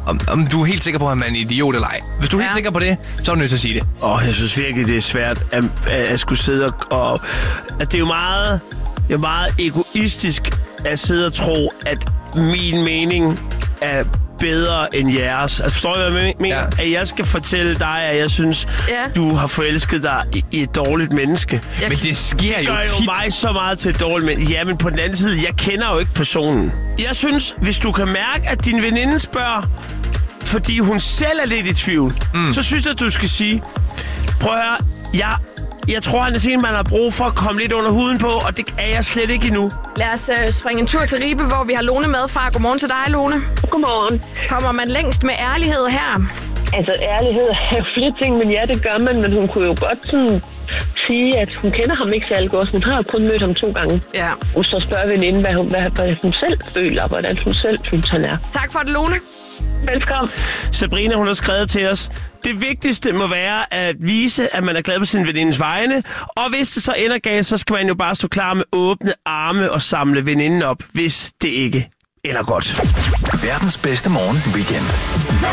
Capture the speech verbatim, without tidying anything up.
om, om du er helt sikker på, at man er en idiot eller ej. Hvis du er ja. helt sikker på det, så er du nødt til at sige det. Åh, oh, jeg synes virkelig, det er svært at, at, at skulle sidde og... og altså, det er jo meget, det er meget egoistisk at sidde og tro, at min mening er bedre end jeres. Altså, forstår du, hvad jeg mener? Ja. At jeg skal fortælle dig, at jeg synes, ja. du har forelsket dig i, i et dårligt menneske. Jeg men det sker det jo gør tit. jo mig så meget til et dårligt menneske. Ja, men på den anden side, jeg kender jo ikke personen. Jeg synes, hvis du kan mærke, at din veninde spørger, fordi hun selv er lidt i tvivl, mm. så synes jeg, at du skal sige, prøv at høre, jeg... Jeg tror, han er sådan, man har brug for at komme lidt under huden på, og det er jeg slet ikke endnu. Lad os uh, springe en tur til Ribe, hvor vi har Lone med fra. Godmorgen til dig, Lone. Godmorgen. Kommer man længst med ærlighed her? Altså, ærlighed er jo flere ting, men ja, det gør man. Men hun kunne jo godt sådan sige, at hun kender ham ikke særlig godt. Hun har jo kun mødt ham to gange. Ja. Og så spørger veninden, hvad hun, hvad, hvad hun selv føler, hvordan hun selv synes, han er. Tak for det, Lone. Velkommen. Sabrina, hun har skrevet til os, det vigtigste må være at vise, at man er glad på sin venindes vegne, og hvis det så ender galt, så skal man jo bare stå klar med åbne arme og samle veninden op, hvis det ikke ender godt. Verdens bedste morgen weekend.